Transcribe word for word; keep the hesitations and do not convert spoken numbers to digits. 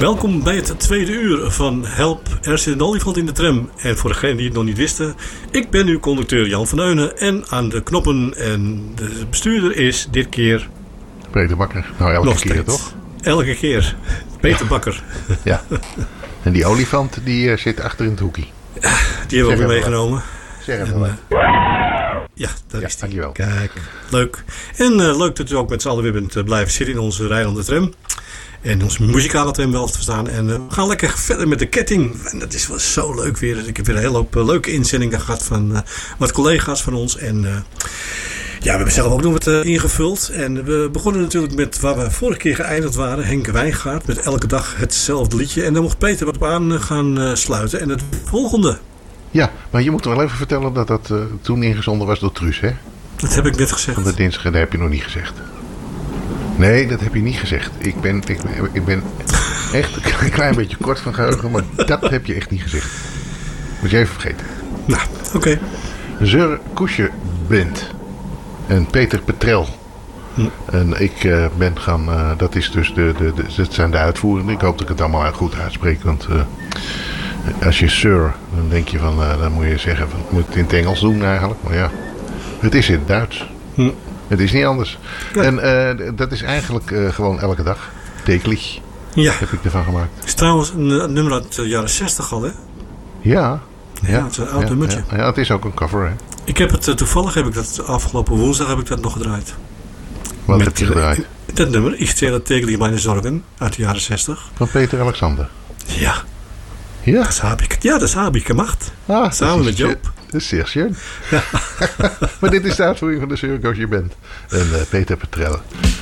Welkom bij het tweede uur van Help, er zit een olifant in de tram. En voor degenen die het nog niet wisten, ik ben uw conducteur Jan van Eunen. En aan de knoppen en de bestuurder is dit keer... Peter Bakker. Nou, elke nog keer steeds. toch? Elke keer. Peter ja. Bakker. Ja. En die olifant die uh, zit achter in het hoekje. Die hebben we ook weer meegenomen. Zeg het en, wel. Uh, ja, daar ja, is die. Dankjewel. Kijk, leuk. En uh, leuk dat u ook met z'n allen weer bent uh, blijven zitten in onze rijdende tram. En onze muzikale tram wel te verstaan. En uh, we gaan lekker verder met de ketting. En dat is wel zo leuk weer. Dus ik heb weer een hele hoop uh, leuke inzendingen gehad van uh, wat collega's van ons. En uh, ja, we hebben zelf ook nog wat uh, ingevuld. En we begonnen natuurlijk met waar we vorige keer geëindigd waren. Henk Wijngaard met elke dag hetzelfde liedje. En daar mocht Peter wat op aan uh, gaan uh, sluiten. En het volgende. Ja, maar je moet wel even vertellen dat dat uh, toen ingezonden was door Truus, hè? Dat heb ik net gezegd. Van de dinsdag, dat heb je nog niet gezegd. Nee, dat heb je niet gezegd. Ik ben, ik, ik ben echt een klein beetje kort van geheugen, maar dat heb je echt niet gezegd. Moet je even vergeten. Nou, oké. Okay. Zeur Koesje Bent en Peter Petrel. Hm. En ik uh, ben gaan, uh, dat is dus de, de, de, dat zijn de uitvoerenden. Ik hoop dat ik het allemaal goed uitspreek, want uh, als je Sir, dan denk je van, uh, dan moet je zeggen, van, moet het in het Engels doen eigenlijk. Maar ja, het is in het Duits. Hm. Het is niet anders. Ja. En uh, dat is eigenlijk uh, gewoon elke dag. Tekelig. Ja. Heb ik ervan gemaakt. Het is trouwens een, een nummer uit de jaren zestig al, hè? Ja. Ja, ja, het is een oud ja, nummertje. Ja, ja, het is ook een cover, hè? Ik heb het, toevallig heb ik dat afgelopen woensdag heb ik dat nog gedraaid. Wat Met, heb je gedraaid? Uh, dat nummer, Ik stel tegen mijn zorgen, uit de jaren zestig. Van Peter Alexander? Ja. Ja? Dat heb ik, ja, dat heb ik gemacht. Ah, samen met Joop. Dat is zeer schön. Ja. Maar dit is de uitvoering van de Zeur Koesje Bent. En uh, Peter Petrel.